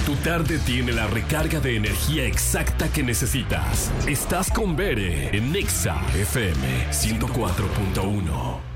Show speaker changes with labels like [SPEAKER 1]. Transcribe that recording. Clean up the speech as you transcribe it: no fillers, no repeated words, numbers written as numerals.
[SPEAKER 1] Tu tarde tiene la recarga de energía exacta que necesitas. Estás con Bere en Nexa FM 104.1.